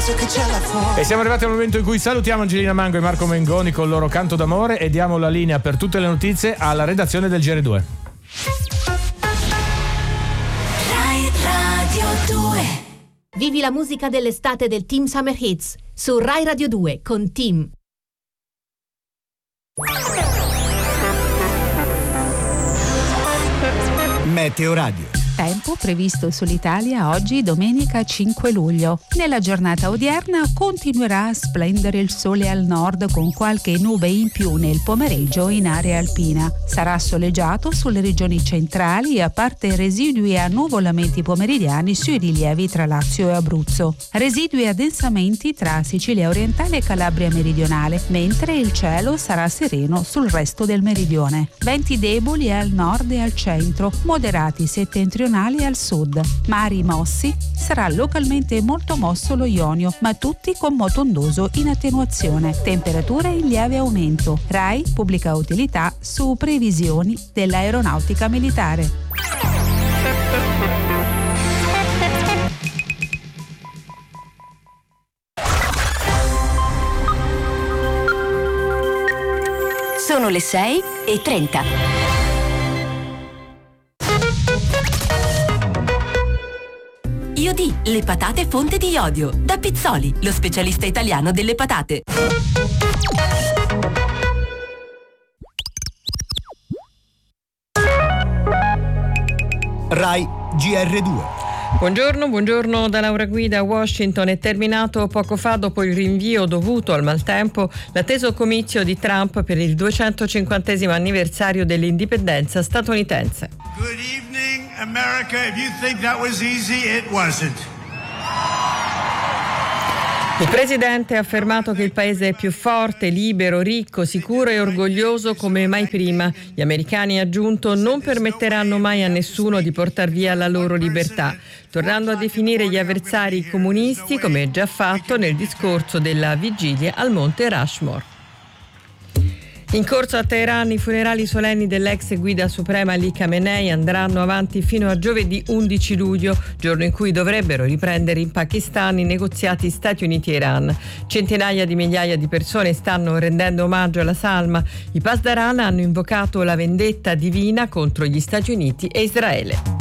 E siamo arrivati al momento in cui salutiamo Angelina Mango e Marco Mengoni con il loro canto d'amore e diamo la linea per tutte le notizie alla redazione del GR2. Rai Radio 2. Vivi la musica dell'estate del Team Summer Hits su Rai Radio 2 con Team. Meteo Radio. Tempo previsto sull'Italia oggi domenica 5 luglio. Nella giornata odierna continuerà a splendere il sole al nord con qualche nube in più nel pomeriggio in area alpina. Sarà soleggiato sulle regioni centrali a parte residui e annuvolamenti pomeridiani sui rilievi tra Lazio e Abruzzo. Residui addensamenti tra Sicilia orientale e Calabria meridionale, mentre il cielo sarà sereno sul resto del meridione. Venti deboli al nord e al centro, moderati settentrionali al sud. Mari mossi, sarà localmente molto mosso lo Ionio, ma tutti con moto ondoso in attenuazione. Temperature in lieve aumento. RAI pubblica utilità su previsioni dell'aeronautica militare. Sono le 6:30. Iodi, le patate fonte di iodio. Da Pizzoli, lo specialista italiano delle patate. Rai GR2. Buongiorno da Laura Guida a Washington. È terminato poco fa, dopo il rinvio dovuto al maltempo, l'atteso comizio di Trump per il 250° anniversario dell'indipendenza statunitense. Good evening, America. If you think that was easy, it wasn't. Il presidente ha affermato che il paese è più forte, libero, ricco, sicuro e orgoglioso come mai prima. Gli americani, ha aggiunto, non permetteranno mai a nessuno di portar via la loro libertà, tornando a definire gli avversari comunisti, come già fatto nel discorso della vigilia al Monte Rushmore. In corso a Teheran i funerali solenni dell'ex guida suprema Ali Khamenei andranno avanti fino a giovedì 11 luglio, giorno in cui dovrebbero riprendere in Pakistan i negoziati Stati Uniti-Iran. Centinaia di migliaia di persone stanno rendendo omaggio alla salma. I Pasdaran hanno invocato la vendetta divina contro gli Stati Uniti e Israele.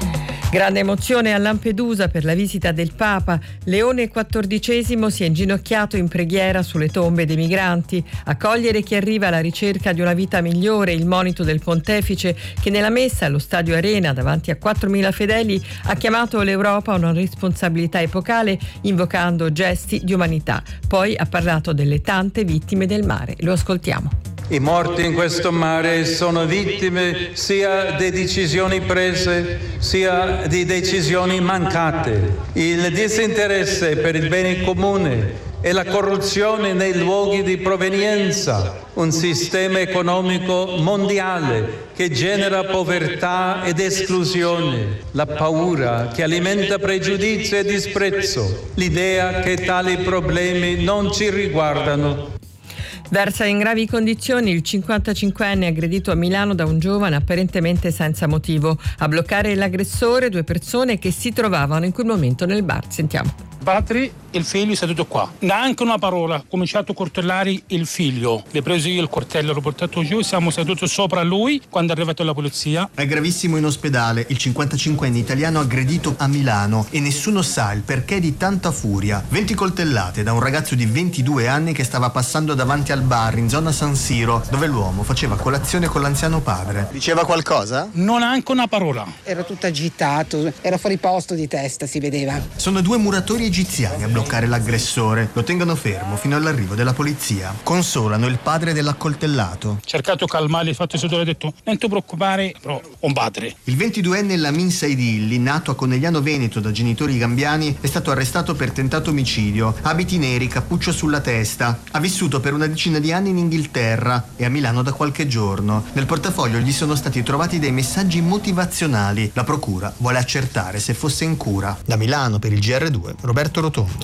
Grande emozione a Lampedusa per la visita del Papa. Leone XIV si è inginocchiato in preghiera sulle tombe dei migranti. Accogliere chi arriva alla ricerca di una vita migliore, il monito del pontefice, che nella messa allo Stadio Arena davanti a 4.000 fedeli ha chiamato l'Europa a una responsabilità epocale, invocando gesti di umanità. Poi ha parlato delle tante vittime del mare. Lo ascoltiamo. I morti in questo mare sono vittime sia di decisioni prese sia di decisioni mancate. Il disinteresse per il bene comune e la corruzione nei luoghi di provenienza, un sistema economico mondiale che genera povertà ed esclusione, la paura che alimenta pregiudizio e disprezzo, l'idea che tali problemi non ci riguardano. Versa in gravi condizioni il 55enne aggredito a Milano da un giovane apparentemente senza motivo. A bloccare l'aggressore 2 persone che si trovavano in quel momento nel bar. Sentiamo. Padre e il figlio seduto qua. Neanche una parola. Ha cominciato a coltellare il figlio. Le preso io il coltello, l'ho portato giù, siamo seduti sopra lui quando è arrivata la polizia. È gravissimo in ospedale. Il 55enne italiano aggredito a Milano e nessuno sa il perché di tanta furia. 20 coltellate da un ragazzo di 22 anni che stava passando davanti al bar in zona San Siro, dove l'uomo faceva colazione con l'anziano padre. Diceva qualcosa? Non anche una parola. Era tutto agitato, era fuori posto di testa, si vedeva. Sono 2 muratori egiziani a bloccare l'aggressore. Lo tengono fermo fino all'arrivo della polizia. Consolano il padre dell'accoltellato. Cercato di calmare il fatto seduto, ha detto non ti preoccupare, però un padre. Il 22enne Lamin Saidilli, nato a Conegliano Veneto da genitori gambiani, è stato arrestato per tentato omicidio. Abiti neri, cappuccio sulla testa. Ha vissuto per una decina di anni in Inghilterra e a Milano da qualche giorno. Nel portafoglio gli sono stati trovati dei messaggi motivazionali. La procura vuole accertare se fosse in cura. Da Milano per il GR2, Roberto Rotondo.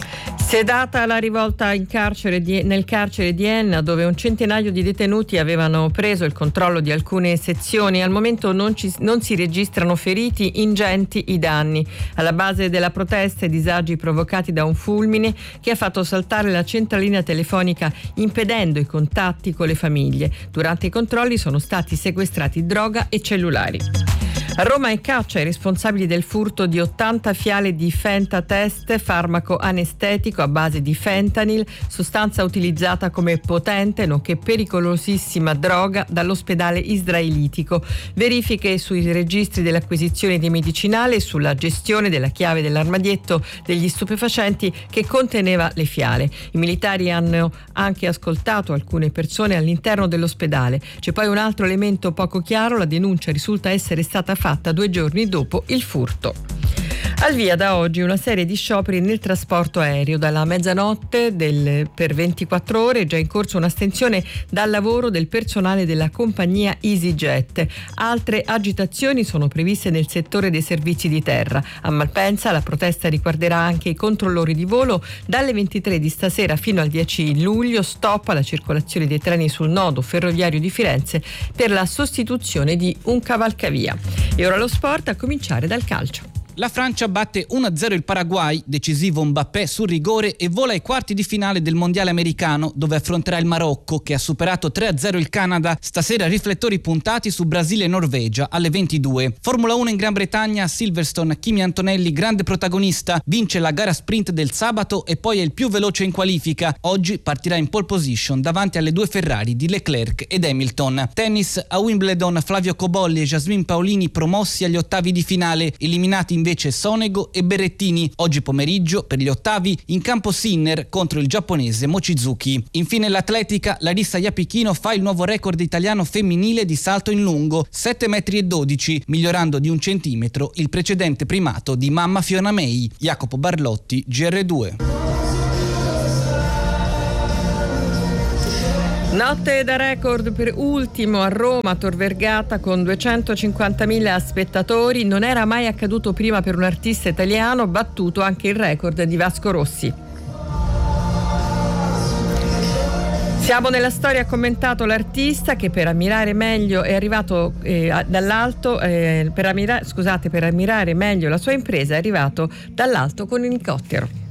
Si è data la rivolta nel carcere di Enna, dove un centinaio di detenuti avevano preso il controllo di alcune sezioni. Al momento non si registrano feriti, ingenti i danni. Alla base della protesta i disagi provocati da un fulmine che ha fatto saltare la centralina telefonica, impedendo i contatti con le famiglie. Durante i controlli sono stati sequestrati droga e cellulari. A Roma è caccia ai responsabili del furto di 80 fiale di Fentatest, farmaco anestetico a base di fentanyl, sostanza utilizzata come potente nonché pericolosissima droga dall'ospedale israelitico. Verifiche sui registri dell'acquisizione di medicinali e sulla gestione della chiave dell'armadietto degli stupefacenti che conteneva le fiale. I militari hanno anche ascoltato alcune persone all'interno dell'ospedale. C'è poi un altro elemento poco chiaro: la denuncia risulta essere stata fatta 2 giorni dopo il furto. Al via da oggi una serie di scioperi nel trasporto aereo. Dalla mezzanotte per 24 ore è già in corso un'astensione dal lavoro del personale della compagnia EasyJet. Altre agitazioni sono previste nel settore dei servizi di terra. A Malpensa la protesta riguarderà anche i controllori di volo. Dalle 23 di stasera fino al 10 luglio stop alla circolazione dei treni sul nodo ferroviario di Firenze per la sostituzione di un cavalcavia. E ora lo sport, a cominciare dal calcio. La Francia batte 1-0 il Paraguay, decisivo Mbappé sul rigore, e vola ai quarti di finale del mondiale americano, dove affronterà il Marocco, che ha superato 3-0 il Canada. Stasera riflettori puntati su Brasile e Norvegia alle 22. Formula 1 in Gran Bretagna, a Silverstone Kimi Antonelli, grande protagonista, vince la gara sprint del sabato e poi è il più veloce in qualifica. Oggi partirà in pole position davanti alle 2 Ferrari di Leclerc ed Hamilton. Tennis, a Wimbledon Flavio Cobolli e Jasmine Paolini promossi agli ottavi di finale, eliminati invece Sonego e Berrettini. Oggi pomeriggio per gli ottavi in campo Sinner contro il giapponese Mochizuki. Infine l'atletica, Larissa Iapichino fa il nuovo record italiano femminile di salto in lungo, 7,12 metri, migliorando di 1 centimetro il precedente primato di mamma Fiona May. Jacopo Barlotti, GR2. Notte da record per Ultimo a Roma, Tor Vergata, con 250.000 spettatori. Non era mai accaduto prima per un artista italiano, battuto anche il record di Vasco Rossi. Siamo nella storia, ha commentato l'artista, che per ammirare meglio è arrivato dall'alto, per ammirare meglio la sua impresa è arrivato dall'alto con un elicottero.